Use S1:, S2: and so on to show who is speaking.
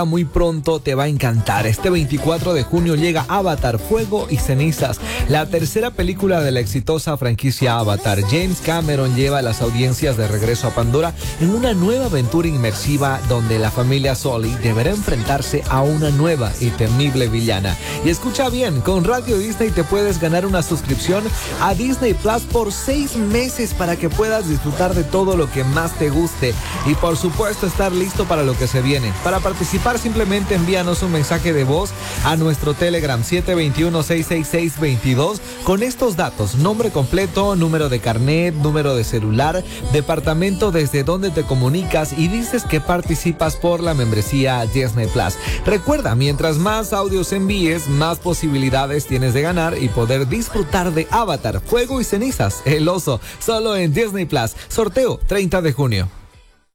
S1: Muy pronto te va a encantar. Este 24 de junio llega Avatar, Fuego y Cenizas, la tercera película de la exitosa franquicia Avatar. James Cameron lleva a las audiencias de regreso a Pandora en una nueva aventura inmersiva donde la familia Sully deberá enfrentarse a una nueva y temible villana. Y escucha bien, con Radio Disney te puedes ganar una suscripción a Disney Plus por 6 meses para que puedas disfrutar de todo lo que más te guste y por supuesto estar listo para lo que se viene. Para participar simplemente envíanos un mensaje de voz a nuestro Telegram 721-666-22 con estos datos: nombre completo, número de carnet, número de celular, departamento desde donde te comunicas y dices que participas por la membresía Disney Plus. Recuerda, mientras más audios envíes, más posibilidades tienes de ganar y poder disfrutar de Avatar, Fuego y Cenizas, el oso, solo en Disney Plus. Sorteo 30 de junio.